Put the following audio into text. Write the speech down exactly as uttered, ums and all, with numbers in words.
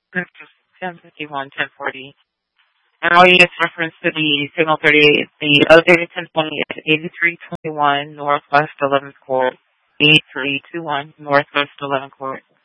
That's just ten fifty-one, ten forty. And all you get reference to the Signal thirty-eight, the elevated ten twenty is eighty-three twenty-one Northwest eleventh Court, eighty-three twenty-one Northwest eleventh Court.